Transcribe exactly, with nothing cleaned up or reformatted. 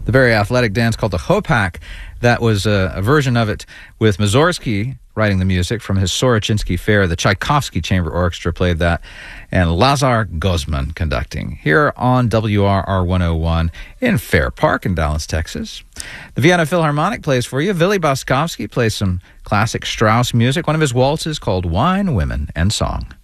the very athletic dance called the Hopak. That was a, a version of it with Mussorgsky writing the music from his Sorochinsky Fair. The Tchaikovsky Chamber Orchestra played that, and Lazar Gozman conducting here on W R R one oh one in Fair Park in Dallas, Texas. The Vienna Philharmonic plays for you. Vili Boskovsky plays some classic Strauss music, one of his waltzes called Wine, Women, and Song.